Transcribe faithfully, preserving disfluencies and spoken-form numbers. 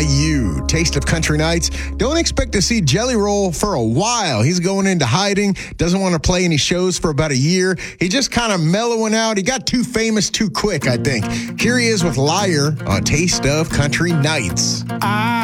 you. Taste of Country Nights. Don't expect to see Jelly Roll for a while. He's going into hiding, doesn't want to play any shows for about a year. He just kind of mellowing out. He got too famous too quick, I think. Here he is with Liar on Taste of Country Nights. I